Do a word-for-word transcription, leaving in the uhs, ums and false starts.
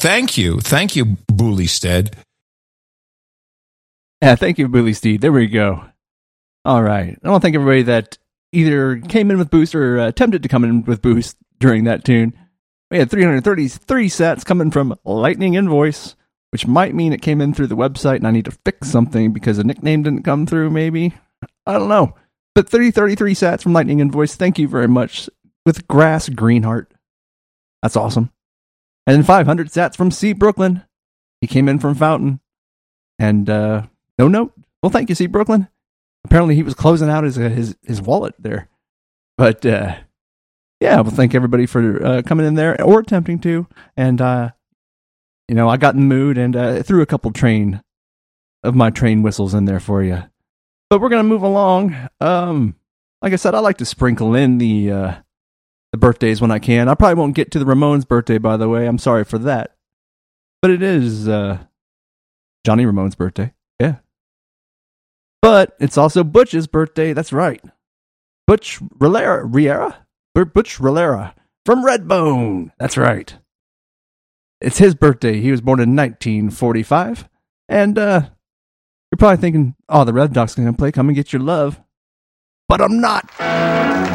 Thank you. Thank you, Bully Stead. Yeah, thank you, Bully Steed. There we go. All right. I want to thank everybody that either came in with boost or uh, attempted to come in with boost during that tune. We had three hundred thirty-three sats coming from Lightning Invoice, which might mean it came in through the website and I need to fix something because a nickname didn't come through, maybe. I don't know. But thirty thirty-three sats from Lightning Invoice. Thank you very much. With Grass Greenheart. That's awesome. And then five hundred sats from C. Brooklyn. He came in from Fountain. And uh, no note. Well, thank you, C. Brooklyn. Apparently he was closing out his uh, his, his wallet there. But uh, yeah, well, thank everybody for uh, coming in there or attempting to. And, uh, you know, I got in the mood and uh, threw a couple train of my train whistles in there for you. But we're going to move along. Um, like I said, I like to sprinkle in the uh, the birthdays when I can. I probably won't get to the Ramones' birthday, by the way. I'm sorry for that. But it is uh, Johnny Ramone's birthday. Yeah. But it's also Butch's birthday. That's right. Butch Riera? Riera? Butch Riera from Redbone. That's right. It's his birthday. He was born in nineteen forty-five. And uh, you're probably thinking, oh, the Red Doc's going to play Come and Get Your Love. But I'm not.